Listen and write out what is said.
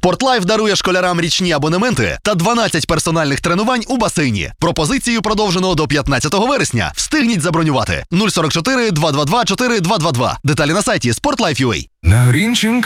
Спортлайф дарує школярам річні абонементи та 12 персональних тренувань у басейні. Пропозицію продовжено до 15 вересня. Встигніть забронювати. 044 222 4222. Деталі на сайті Sportlife.ua. На Грінченка